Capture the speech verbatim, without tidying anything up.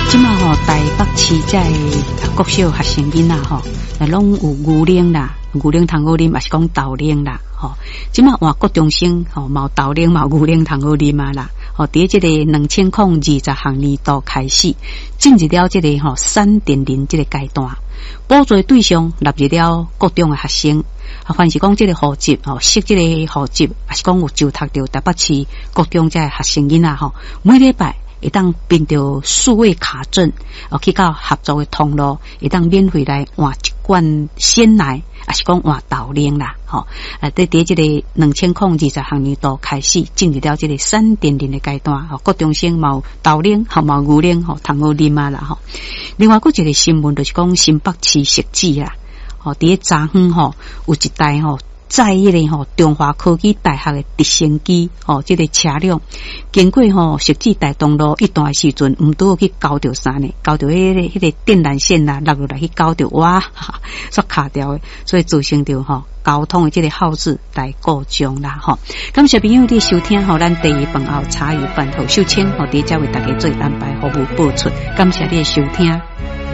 即马吼台北市在国小学生囡仔吼，那拢有牛奶啦，牛奶通好啉，也是讲豆奶啦，吼。即马换国中生吼，冇豆奶冇牛奶通好啉啊啦。吼，伫即个两千零二十学年度开始，进入了即个吼三点零即个阶段，补助对象纳入了各中嘅学生。啊，凡是讲即个户籍吼，识即个户籍，也是讲有就读到台北市各中即个学生囡仔吼，每礼拜会当凭着数位卡证，哦去到合作嘅通路，会当免费来换一罐鲜奶，也是讲换豆奶啦，吼。啊，伫伫即个两千零二十学年度开始进入了即个三点零嘅阶段，吼，各中生冇豆奶，吼冇牛奶，吼通好啉啊啦，吼。另外，佫一个新闻就是讲新北市设置啦。吼，伫个昨昏吼，有一台吼载迄个吼中华科技大学的直升机，吼，即、這个车辆经过吼设置大东路一段时阵，毋拄去交着啥呢？交着迄、那个迄、那个电缆线啦，落落来去交着哇，煞卡掉的，所以造成着吼交通的即个耗资来故障啦，吼。感谢朋友你收听吼，咱第二饭后茶余饭后秀清吼，伫遮为大家做安排服务播出，感谢你的收听。